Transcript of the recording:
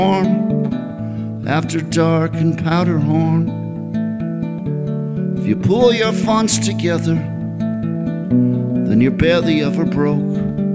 after dark and Powderhorn. If you pull your funds together, then you're barely ever broke.